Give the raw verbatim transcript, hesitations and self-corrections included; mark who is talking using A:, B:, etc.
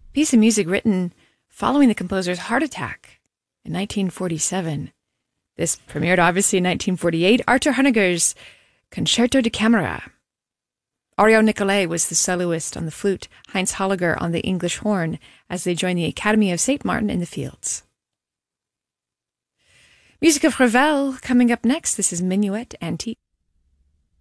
A: Piece of music written following the composer's heart attack in nineteen forty-seven. This premiered obviously in nineteen forty-eight. Arthur Honegger's Concerto da Camera. Oriol Nicolai was the soloist on the flute, Heinz Holliger on the English horn, as they joined the Academy of Saint Martin in the Fields. Music of Ravel coming up next. This is Minuet Antique.